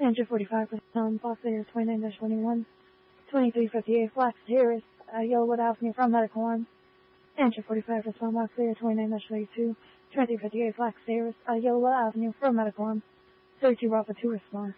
Entry 45 for Fox Leaders 29-21. 2358 Flax Terrace, Yellowwood Avenue from Medical One. Entry 45 for Fox Leader 29-22. 2358 Flax Terrace, Yellowwood Avenue from Medical One. 32 Bravo 2 response.